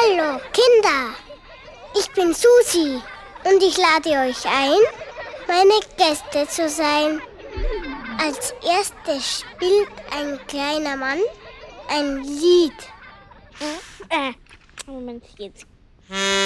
Hallo Kinder, ich bin Susi und ich lade euch ein, meine Gäste zu sein. Als erstes spielt ein kleiner Mann ein Lied. Moment, jetzt.